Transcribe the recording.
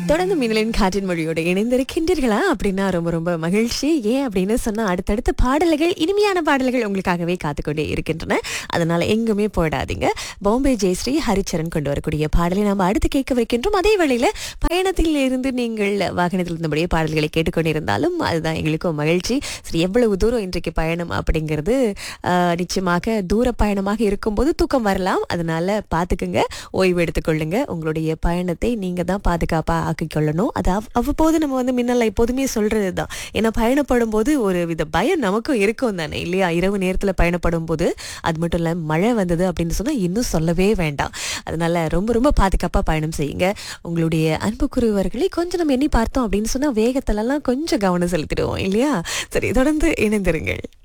தொடர்ந்து மின்னலின் காற்றின் மொழியோடு இணைந்திருக்கின்றீர்களா அப்படின்னா ரொம்ப ரொம்ப மகிழ்ச்சி. ஏன் அப்படின்னு சொன்னா அடுத்தடுத்த பாடல்கள், இனிமையான பாடல்கள் உங்களுக்காகவே காத்துக்கொண்டே இருக்கின்றன. அதனால எங்குமே போயிடாதீங்க. பாம்பே ஜெயஸ்ரீ ஹரிச்சரன் கொண்டு வரக்கூடிய பாடலை நம்ம அடுத்து கேட்க வைக்கின்றோம். அதே வேளையில பயணத்தில் இருந்து நீங்கள் வாகனத்தில் இருந்தபடியே பாடல்களை கேட்டுக்கொண்டிருந்தாலும் அதுதான் எங்களுக்கும் மகிழ்ச்சி. சரி, எவ்வளவு தூரம் இன்றைக்கு பயணம் அப்படிங்கிறது நிச்சயமாக தூர பயணமாக இருக்கும்போது தூக்கம் வரலாம். அதனால பார்த்துக்குங்க, ஓய்வு எடுத்துக்கொள்ளுங்க. உங்களுடைய பயணத்தை நீங்க தான் பாதுகாப்பா ஆக்கிக்கொள்ளணும். அது அவ்வப்போது நம்ம மின்னல்ல எப்போதுமே சொல்றது தான். ஏன்னா பயணப்படும் போது ஒரு வித பயம் நமக்கும் இருக்கும் தானே இல்லையா? இரவு நேரத்துல பயணப்படும் போது, அது மட்டும் இல்ல மழை வந்தது அப்படின்னு சொன்னா இன்னும் சொல்லவே வேண்டாம். அதனால ரொம்ப ரொம்ப பாதுகாப்பா பயணம் செய்யுங்க. உங்களுடைய அன்புக்குரியவர்களை கொஞ்சம் நம்ம எண்ணி பார்த்தோம் அப்படின்னு சொன்னா வேகத்துல எல்லாம் கொஞ்சம் கவனம் செலுத்திடுவோம் இல்லையா? சரி, தொடர்ந்து இணைந்திருங்கள்.